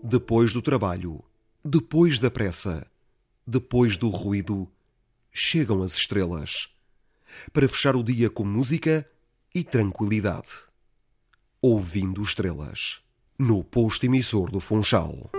Depois do trabalho, depois da pressa, depois do ruído, chegam as estrelas, para fechar o dia com música e tranquilidade. Ouvindo estrelas, no posto emissor do Funchal.